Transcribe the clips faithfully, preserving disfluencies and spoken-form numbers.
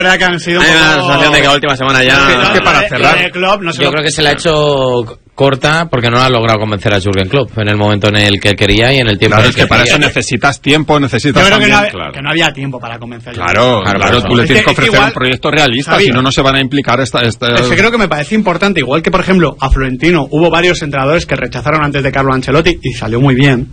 verdad que han sido un Hay poco... una sensación de que la última semana ya... Es que para cerrar... Klopp, no se Yo lo... creo que se le ha hecho corta porque no ha logrado convencer a Jürgen Klopp en el momento en el que quería y en el tiempo Claro, en el es que que para quería. eso necesitas tiempo, necesitas Yo creo también... que no, había, claro. que no había tiempo para convencer. Claro, claro, claro, tú le es tienes que- que es que ofrecer igual, un proyecto realista, Javi, si no, no se van a implicar esta... esta... Es que creo que me parece importante, igual que por ejemplo a Florentino hubo varios entrenadores que rechazaron antes de Carlo Ancelotti y salió muy bien.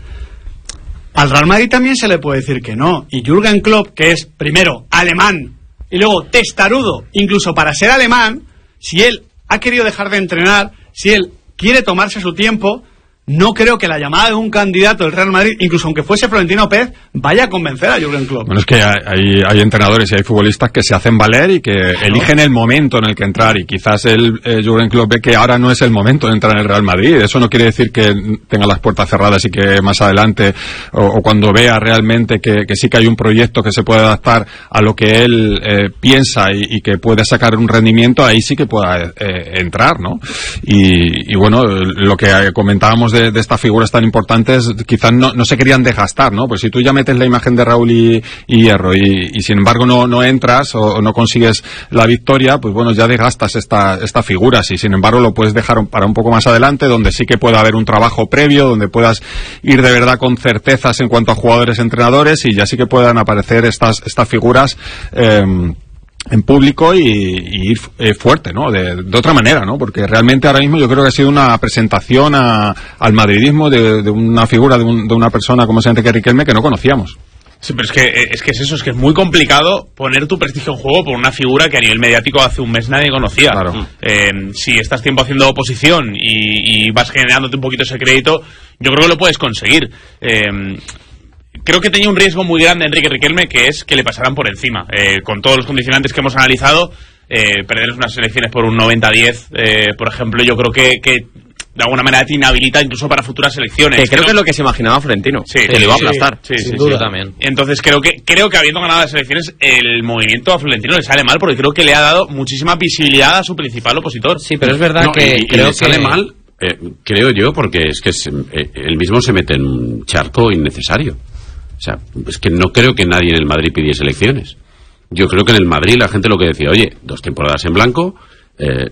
Al Real Madrid también se le puede decir que no. Y Jürgen Klopp, que es primero alemán y luego testarudo, incluso para ser alemán, si él ha querido dejar de entrenar, si él quiere tomarse su tiempo, no creo que la llamada de un candidato del Real Madrid, incluso aunque fuese Florentino Pérez, vaya a convencer a Jürgen Klopp. Bueno, es que hay, hay, hay entrenadores y hay futbolistas que se hacen valer y que claro. eligen el momento en el que entrar, y quizás el eh, Jürgen Klopp ve que ahora no es el momento de entrar en el Real Madrid. Eso no quiere decir que tenga las puertas cerradas y que más adelante o, o cuando vea realmente que, que sí que hay un proyecto que se puede adaptar a lo que él eh, piensa y, y que puede sacar un rendimiento, ahí sí que pueda eh, entrar, ¿no? Y, y bueno, lo que comentábamos de De, de estas figuras tan importantes quizás no, no se querían desgastar, ¿no? Pues si tú ya metes la imagen de Raúl y, y Hierro y, y sin embargo no, no entras o, o no consigues la victoria, pues bueno, ya desgastas esta, estas figuras, y sin embargo lo puedes dejar para un poco más adelante, donde sí que pueda haber un trabajo previo, donde puedas ir de verdad con certezas en cuanto a jugadores, entrenadores, y ya sí que puedan aparecer estas, estas figuras eh, en público y, y ir eh, fuerte, ¿no? De, de otra manera, ¿no? Porque realmente ahora mismo yo creo que ha sido una presentación a, al madridismo de, de una figura, de, un, de una persona como es Enrique Riquelme, que no conocíamos. Sí, pero es que, es que es eso, es que es muy complicado poner tu prestigio en juego por una figura que a nivel mediático hace un mes nadie conocía. Claro. Eh, si estás tiempo haciendo oposición y, y vas generándote un poquito ese crédito, yo creo que lo puedes conseguir. Eh, Creo que tenía un riesgo muy grande Enrique Riquelme, que es que le pasaran por encima. Eh, con todos los condicionantes que hemos analizado, eh, perder unas elecciones por un noventa a diez, eh, por ejemplo, yo creo que, que de alguna manera te inhabilita incluso para futuras elecciones. Que creo que es lo que se imaginaba Florentino, sí, que le iba a aplastar. Sí, sí, sin sí, duda. sí. También. Entonces creo que creo que habiendo ganado las elecciones, el movimiento a Florentino le sale mal, porque creo que le ha dado muchísima visibilidad a su principal opositor. Sí, pero es verdad No, que y, y creo le sale que... mal, eh, creo yo, porque es que se, eh, él mismo se mete en un charco innecesario. O sea, es que no creo que nadie en el Madrid pidiese elecciones. Yo creo que en el Madrid la gente lo que decía, oye, dos temporadas en blanco, eh,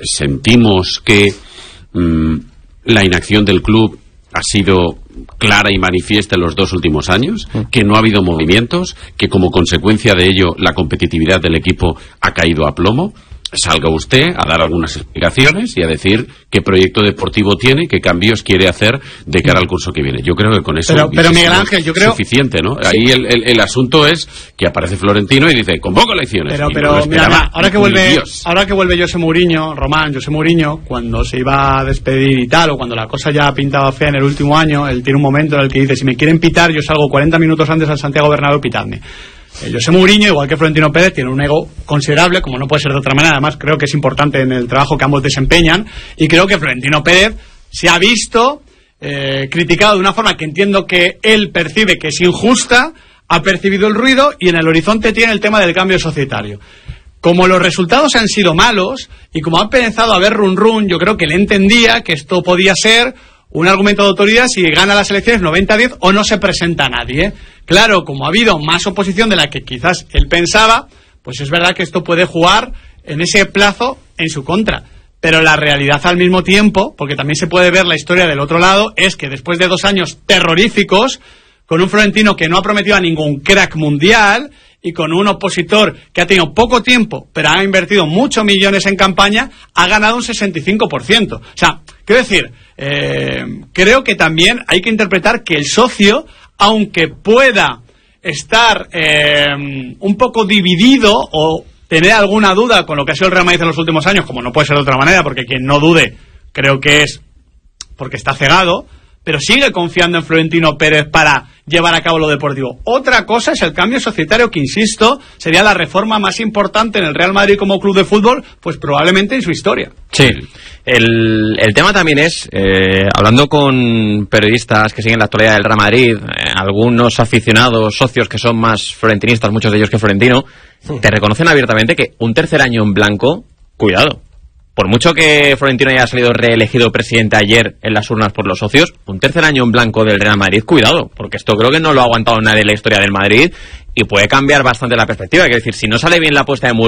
sentimos que mmm, la inacción del club ha sido clara y manifiesta en los dos últimos años, que no ha habido movimientos, que como consecuencia de ello la competitividad del equipo ha caído a plomo. Salga usted a dar algunas explicaciones y a decir qué proyecto deportivo tiene, qué cambios quiere hacer de cara al curso que viene. Yo creo que con eso pero, pero Miguel Ángel, yo creo suficiente, ¿no? Sí. Ahí el, el, el asunto es que aparece Florentino y dice, convoco elecciones. Pero, y pero no lo mira, esperaba ahora que ni vuelve, Dios. ahora que vuelve José Mourinho, Román, José Mourinho, cuando se iba a despedir y tal, o cuando la cosa ya pintaba fea en el último año, él tiene un momento en el que dice, si me quieren pitar, yo salgo cuarenta minutos antes al Santiago Bernabéu, pitadme. Eh, José Mourinho, igual que Florentino Pérez, tiene un ego considerable, como no puede ser de otra manera. Además, creo que es importante en el trabajo que ambos desempeñan, y creo que Florentino Pérez se ha visto eh, criticado de una forma que entiendo que él percibe que es injusta, ha percibido el ruido y en el horizonte tiene el tema del cambio societario. Como los resultados han sido malos y como ha empezado a haber run run, yo creo que él entendía que esto podía ser un argumento de autoridad si gana las elecciones noventa a diez o no se presenta a nadie. Claro, como ha habido más oposición de la que quizás él pensaba, pues es verdad que esto puede jugar en ese plazo en su contra. Pero la realidad al mismo tiempo, porque también se puede ver la historia del otro lado, es que después de dos años terroríficos, con un Florentino que no ha prometido a ningún crack mundial y con un opositor que ha tenido poco tiempo, pero ha invertido muchos millones en campaña, ha ganado un sesenta y cinco por ciento. O sea, quiero decir, eh, creo que también hay que interpretar que el socio, aunque pueda estar eh, un poco dividido o tener alguna duda con lo que ha sido el Real Madrid en los últimos años, como no puede ser de otra manera, porque quien no dude creo que es porque está cegado, pero sigue confiando en Florentino Pérez para llevar a cabo lo deportivo. Otra cosa es el cambio societario, que insisto, sería la reforma más importante en el Real Madrid como club de fútbol, pues probablemente en su historia. Sí, el, el tema también es, eh, hablando con periodistas que siguen la actualidad del Real Madrid, eh, algunos aficionados, socios que son más florentinistas, muchos de ellos que Florentino, sí, te reconocen abiertamente que un tercer año en blanco, cuidado. Por mucho que Florentino haya salido reelegido presidente ayer en las urnas por los socios, un tercer año en blanco del Real Madrid, cuidado, porque esto creo que no lo ha aguantado nadie en la historia del Madrid y puede cambiar bastante la perspectiva. Es decir, si no sale bien la apuesta de Mourinho,